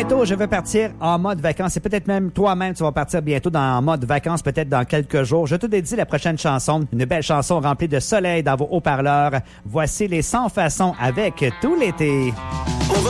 Bientôt, je vais partir en mode vacances. Et peut-être même toi-même, tu vas partir bientôt en mode vacances, peut-être dans quelques jours. Je te dédie la prochaine chanson, une belle chanson remplie de soleil dans vos haut-parleurs. Voici les 100 façons avec tout l'été. On va